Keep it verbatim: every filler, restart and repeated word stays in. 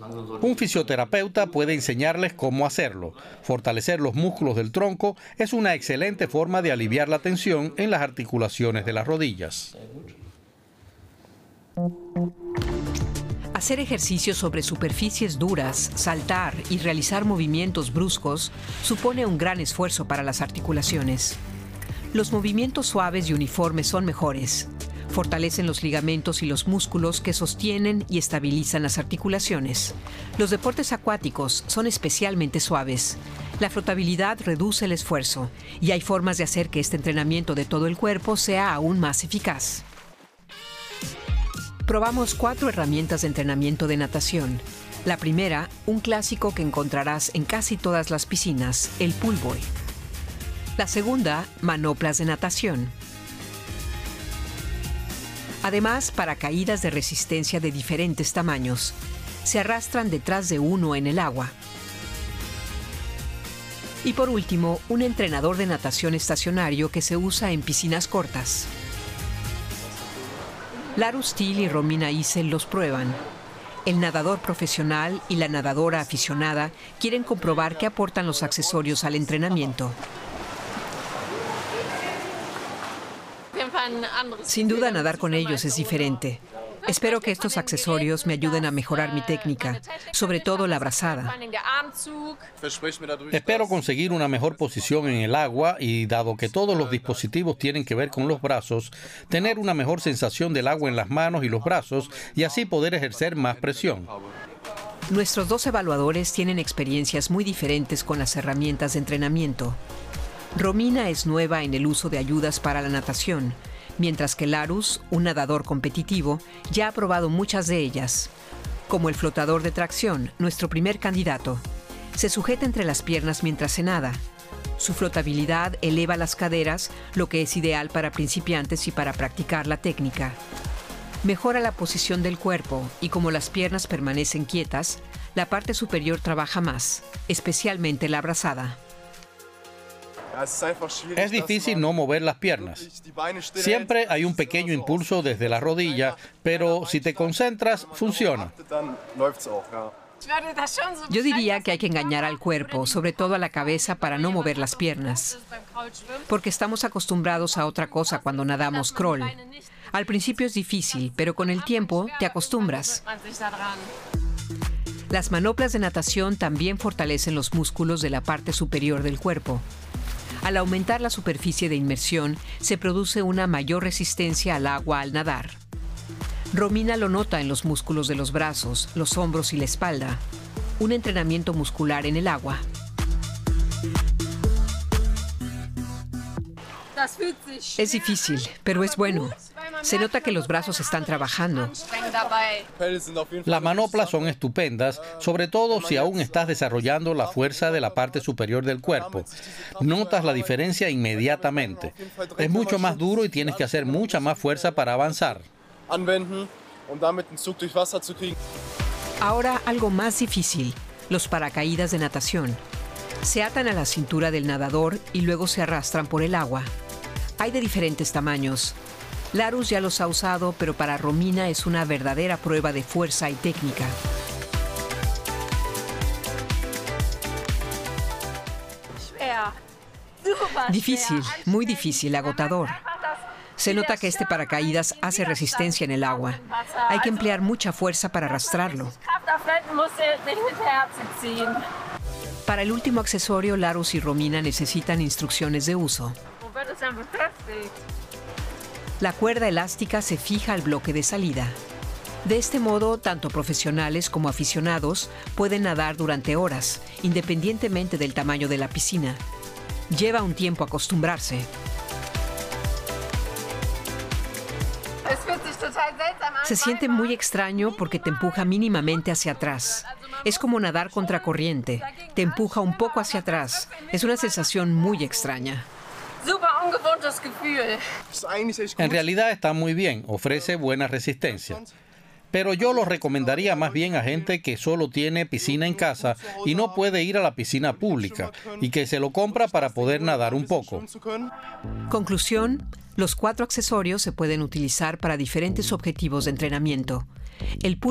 Un fisioterapeuta puede enseñarles cómo hacerlo. Fortalecer los músculos del tronco es una excelente forma de aliviar la tensión en las articulaciones de las rodillas. Hacer ejercicios sobre superficies duras, saltar y realizar movimientos bruscos supone un gran esfuerzo para las articulaciones. Los movimientos suaves y uniformes son mejores. Fortalecen los ligamentos y los músculos que sostienen y estabilizan las articulaciones. Los deportes acuáticos son especialmente suaves. La flotabilidad reduce el esfuerzo y hay formas de hacer que este entrenamiento de todo el cuerpo sea aún más eficaz. Probamos cuatro herramientas de entrenamiento de natación. La primera, un clásico que encontrarás en casi todas las piscinas, el pool boy. La segunda, manoplas de natación. Además, paracaídas de resistencia de diferentes tamaños. Se arrastran detrás de uno en el agua. Y por último, un entrenador de natación estacionario que se usa en piscinas cortas. Larus Thiel y Romina Isel los prueban. El nadador profesional y la nadadora aficionada quieren comprobar qué aportan los accesorios al entrenamiento. Sin duda, nadar con ellos es diferente. Espero que estos accesorios me ayuden a mejorar mi técnica, sobre todo la brazada. Espero conseguir una mejor posición en el agua y, dado que todos los dispositivos tienen que ver con los brazos, tener una mejor sensación del agua en las manos y los brazos y así poder ejercer más presión. Nuestros dos evaluadores tienen experiencias muy diferentes con las herramientas de entrenamiento. Romina es nueva en el uso de ayudas para la natación, mientras que Larus, un nadador competitivo, ya ha probado muchas de ellas. Como el flotador de tracción, nuestro primer candidato. Se sujeta entre las piernas mientras se nada. Su flotabilidad eleva las caderas, lo que es ideal para principiantes y para practicar la técnica. Mejora la posición del cuerpo y como las piernas permanecen quietas, la parte superior trabaja más, especialmente la brazada. Es difícil no mover las piernas. Siempre hay un pequeño impulso desde la rodilla, pero si te concentras, funciona. Yo diría que hay que engañar al cuerpo, sobre todo a la cabeza, para no mover las piernas. Porque estamos acostumbrados a otra cosa cuando nadamos crawl. Al principio es difícil, pero con el tiempo te acostumbras. Las manoplas de natación también fortalecen los músculos de la parte superior del cuerpo. Al aumentar la superficie de inmersión, se produce una mayor resistencia al agua al nadar. Romina lo nota en los músculos de los brazos, los hombros y la espalda. Un entrenamiento muscular en el agua. Es difícil, pero es bueno. Se nota que los brazos están trabajando. Las manoplas son estupendas, sobre todo si aún estás desarrollando la fuerza de la parte superior del cuerpo. Notas la diferencia inmediatamente. Es mucho más duro y tienes que hacer mucha más fuerza para avanzar. Ahora algo más difícil, los paracaídas de natación. Se atan a la cintura del nadador y luego se arrastran por el agua. Hay de diferentes tamaños. Larus ya los ha usado, pero para Romina es una verdadera prueba de fuerza y técnica. Difícil, muy difícil, agotador. Se nota que este paracaídas hace resistencia en el agua. Hay que emplear mucha fuerza para arrastrarlo. Para el último accesorio, Larus y Romina necesitan instrucciones de uso. La cuerda elástica se fija al bloque de salida. De este modo, tanto profesionales como aficionados pueden nadar durante horas, independientemente del tamaño de la piscina. Lleva un tiempo acostumbrarse. Se siente muy extraño porque te empuja mínimamente hacia atrás. Es como nadar contracorriente. Te empuja un poco hacia atrás. Es una sensación muy extraña. En realidad está muy bien, ofrece buena resistencia. Pero yo lo recomendaría más bien a gente que solo tiene piscina en casa y no puede ir a la piscina pública y que se lo compra para poder nadar un poco. Conclusión, los cuatro accesorios se pueden utilizar para diferentes objetivos de entrenamiento. El